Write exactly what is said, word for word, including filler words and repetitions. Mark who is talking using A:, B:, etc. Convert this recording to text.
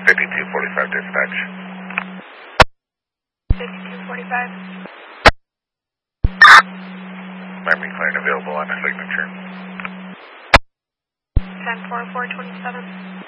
A: fifty-two forty-five dispatch.
B: fifty-two forty-five.
A: Miami Clearing available on a signature.
B: ten four four twenty-seven.